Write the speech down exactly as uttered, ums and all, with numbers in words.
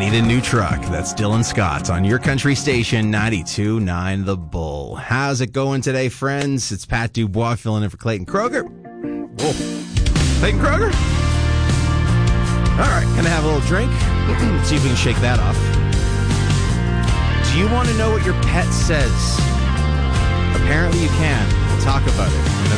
need a new truck. That's Dylan Scott on your country station, ninety-two point nine The Bull. How's it going today, friends? It's Pat Dubois filling in for Clayton Kroger. Whoa. Clayton Kroger? All right, gonna have a little drink. See if we can shake that off. Do you want to know what your pet says? Apparently you can. We'll talk about it.